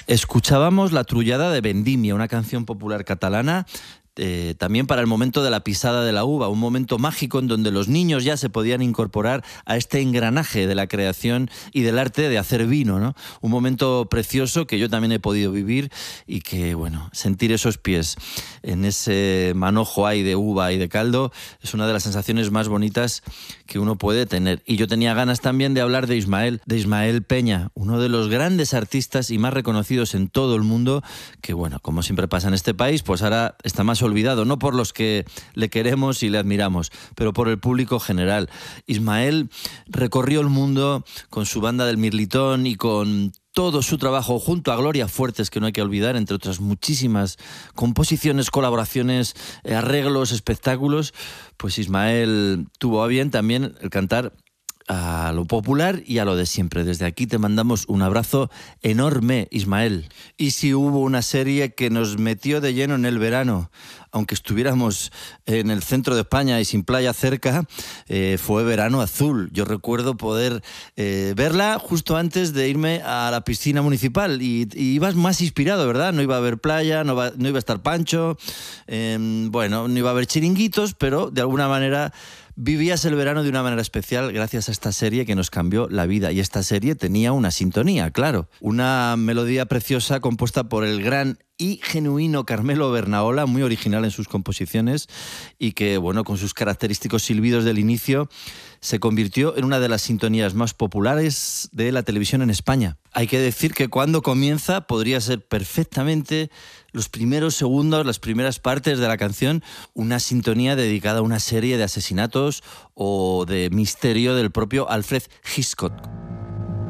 Escuchábamos La trullada de Vendimia, una canción popular catalana, también para el momento de la pisada de la uva, un momento mágico en donde los niños ya se podían incorporar a este engranaje de la creación y del arte de hacer vino, ¿no? Un momento precioso que yo también he podido vivir y que, bueno, sentir esos pies en ese manojo ahí de uva y de caldo es una de las sensaciones más bonitas que uno puede tener. Y yo tenía ganas también de hablar de Ismael Peña, uno de los grandes artistas y más reconocidos en todo el mundo, que, bueno, como siempre pasa en este país, pues ahora está más olvidado, no por los que le queremos y le admiramos, pero por el público general. Ismael recorrió el mundo con su banda del Mirlitón y con todo su trabajo junto a Gloria Fuertes, que no hay que olvidar, entre otras muchísimas composiciones, colaboraciones, arreglos, espectáculos. Pues Ismael tuvo a bien también el cantar a lo popular y a lo de siempre. Desde aquí te mandamos un abrazo enorme, Ismael. Y si hubo una serie que nos metió de lleno en el verano, aunque estuviéramos en el centro de España y sin playa cerca, fue Verano Azul. Yo recuerdo poder verla justo antes de irme a la piscina municipal y ibas más inspirado, ¿verdad? No iba a haber playa, no iba a estar Pancho, bueno, no iba a haber chiringuitos, pero de alguna manera vivías el verano de una manera especial gracias a esta serie que nos cambió la vida. Y esta serie tenía una sintonía, claro. Una melodía preciosa compuesta por el gran y genuino Carmelo Bernaola, muy original en sus composiciones y que, bueno, con sus característicos silbidos del inicio, se convirtió en una de las sintonías más populares de la televisión en España. Hay que decir que cuando comienza podría ser perfectamente los primeros segundos, las primeras partes de la canción, una sintonía dedicada a una serie de asesinatos o de misterio del propio Alfred Hitchcock.